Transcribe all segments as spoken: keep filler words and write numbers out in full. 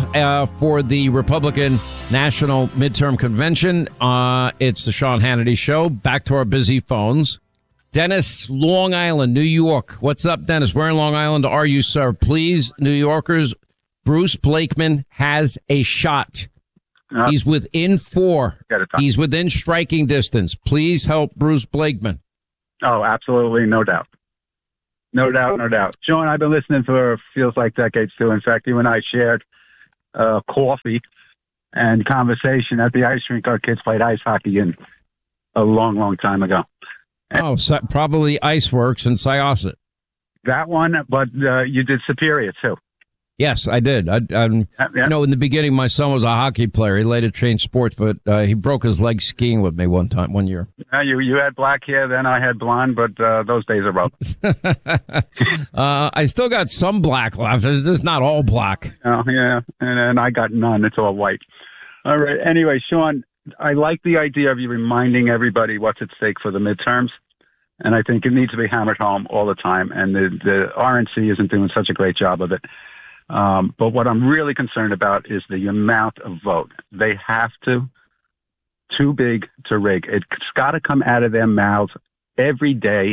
uh, for the Republican National Midterm Convention. Uh, it's the Sean Hannity Show. Back to our busy phones. Dennis, Long Island, New York. What's up, Dennis? Where in Long Island are you, sir? Please, New Yorkers, Bruce Blakeman has a shot. Uh, He's within four. He's within striking distance. Please help Bruce Blakeman. Oh, absolutely. No doubt. No doubt. No doubt. Sean, I've been listening for feels like decades, too. In fact, you and I shared uh, coffee and conversation at the ice rink our kids played ice hockey in a long, long time ago. And oh, so probably Iceworks in Syosset. That one, but uh, you did Superior, too. Yes, I did. I, um, yeah, yeah. You know, in the beginning, my son was a hockey player. He later changed sports, but uh, he broke his leg skiing with me one time, one year. Uh, you you had black hair, then I had blonde, but uh, those days are over. uh, I still got some black left. It's just not all black. Oh, yeah, and, and I got none. It's all white. All right. Anyway, Sean, I like the idea of you reminding everybody what's at stake for the midterms, and I think it needs to be hammered home all the time, and the, the R N C isn't doing such a great job of it. Um, but what I'm really concerned about is the amount of vote. They have to, too big to rig. It's got to come out of their mouths every day.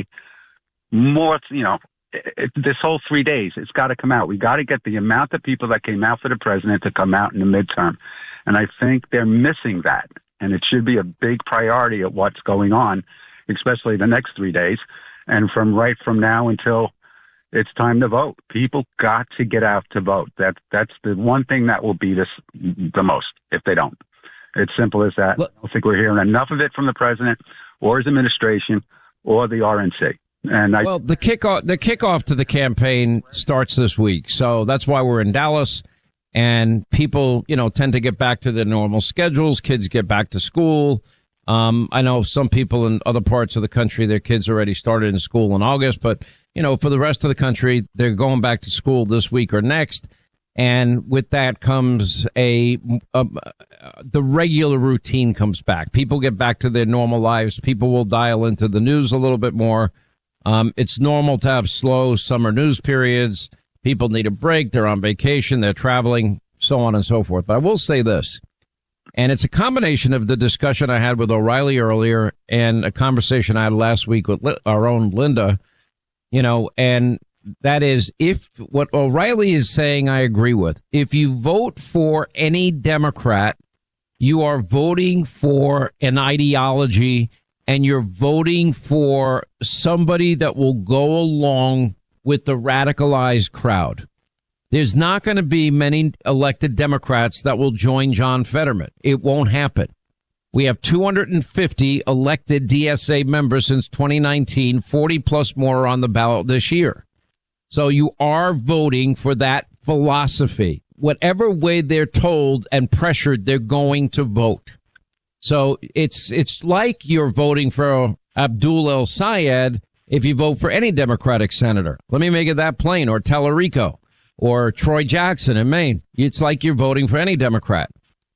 More, you know, it, this whole three days, it's got to come out. We got to get the amount of people that came out for the president to come out in the midterm. And I think they're missing that. And it should be a big priority of what's going on, especially the next three days. And from right from now until it's time to vote. People got to get out to vote. That, that's the one thing that will beat us the most if they don't. It's simple as that. Look, I don't think we're hearing enough of it from the president or his administration or the R N C. And I, well, the kickoff, the kickoff to the campaign starts this week. So that's why we're in Dallas. And people, you know, tend to get back to their normal schedules. Kids get back to school. Um, I know some people in other parts of the country, their kids already started in school in August, but you know, for the rest of the country, they're going back to school this week or next. And with that comes a, a, a the regular routine comes back. People get back to their normal lives. People will dial into the news a little bit more. Um, it's normal to have slow summer news periods. People need a break. They're on vacation. They're traveling, so on and so forth. But I will say this, and it's a combination of the discussion I had with O'Reilly earlier and a conversation I had last week with our own Linda. You know, and that is if what O'Reilly is saying, I agree with. If you vote for any Democrat, you are voting for an ideology and you're voting for somebody that will go along with the radicalized crowd. There's not going to be many elected Democrats that will join John Fetterman. It won't happen. We have two hundred fifty elected D S A members since twenty nineteen, forty plus more on the ballot this year. So you are voting for that philosophy. Whatever way they're told and pressured, they're going to vote. So it's it's like you're voting for Abdul El Sayed if you vote for any Democratic senator. Let me make it that plain. Or Tallarico or Troy Jackson in Maine. It's like you're voting for any Democrat.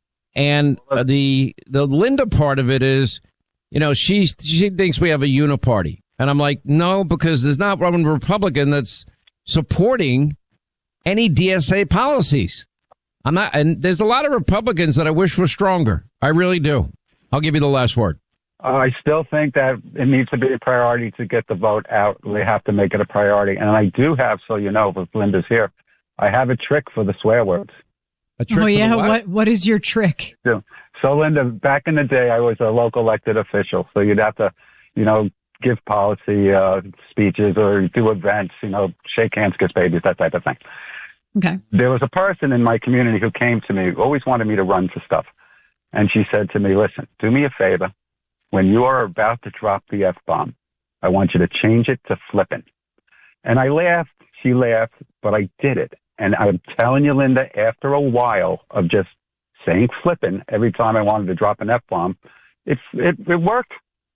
And uh, the the Linda part of it is, you know, she she thinks we have a uniparty. And I'm like, no, because there's not one Republican that's supporting any D S A policies. I'm not. And there's a lot of Republicans that I wish were stronger. I really do. I'll give you the last word. Uh, I still think that it needs to be a priority to get the vote out. We have to make it a priority. And I do have, so you know, if Linda's here, I have a trick for the swear words. Oh, yeah. What? what What is your trick? So, so, Linda, back in the day, I was a local elected official. So you'd have to, you know, give policy uh, speeches or do events, you know, shake hands, kiss babies, that type of thing. Okay. There was a person in my community who came to me, who always wanted me to run for stuff. And she said to me, listen, do me a favor. When you are about to drop the F-bomb, I want you to change it to flippin'. And I laughed. She laughed, but I did it. And I'm telling you, Linda, after a while of just saying flippin' every time I wanted to drop an F-bomb, it, it, it worked.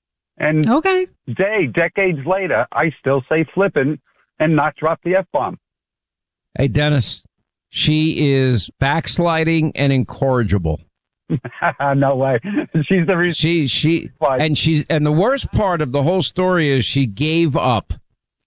And okay. day, decades later, I still say flippin' and not drop the F-bomb. Hey, Dennis, she is backsliding and incorrigible. No way. She's the reason. She, she, and she's, and the worst part of the whole story is she gave up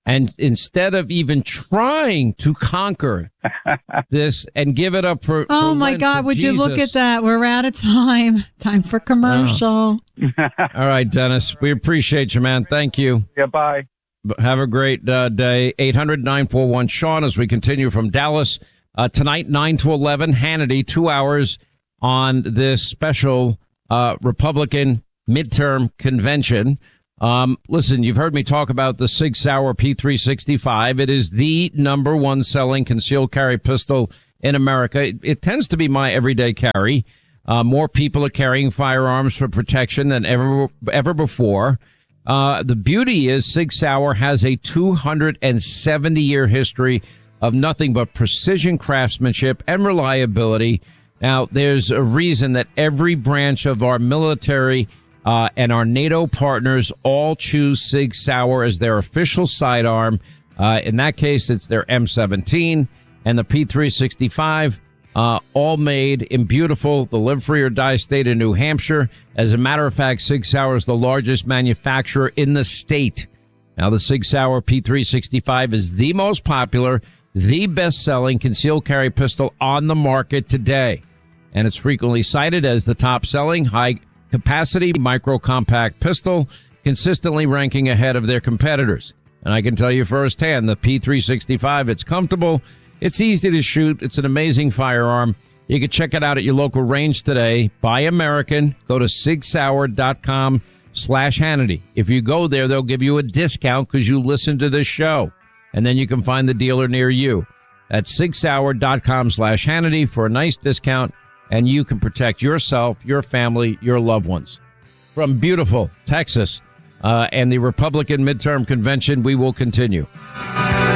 And instead of even trying to conquer this and give it up for oh for my Lent, God, for would Jesus. you look at that? We're out of time. Time for commercial. Oh. All right, Dennis, we appreciate you, man. Thank you. Yeah, bye. Have a great uh, day. eight hundred nine four one Sean as we continue from Dallas. Uh, tonight, nine to eleven, Hannity, two hours on this special uh, Republican midterm convention. Um, listen, you've heard me talk about the Sig Sauer P three sixty-five. It is the number one selling concealed carry pistol in America. It, it tends to be my everyday carry. Uh, more people are carrying firearms for protection than ever, ever before. Uh, the beauty is Sig Sauer has a two hundred seventy year history of nothing but precision craftsmanship and reliability. Now, there's a reason that every branch of our military Uh, and our NATO partners all choose Sig Sauer as their official sidearm. Uh, in that case, it's their M seventeen and the P three sixty-five, uh, all made in beautiful, the live free or die state of New Hampshire. As a matter of fact, Sig Sauer is the largest manufacturer in the state. Now, the Sig Sauer P three sixty-five is the most popular, the best-selling concealed carry pistol on the market today. And it's frequently cited as the top-selling high capacity micro compact pistol, consistently ranking ahead of their competitors. And I can tell you firsthand, the P three sixty-five, it's comfortable, it's easy to shoot, it's an amazing firearm. You can check it out at your local range today. Buy American. Go to sig sauer dot com slash Hannity. If you go there, they'll give you a discount because you listen to this show. And then you can find the dealer near you. That's sig sauer dot com slash Hannity for a nice discount. And you can protect yourself, your family, your loved ones. From beautiful Texas uh, and the Republican midterm convention, we will continue.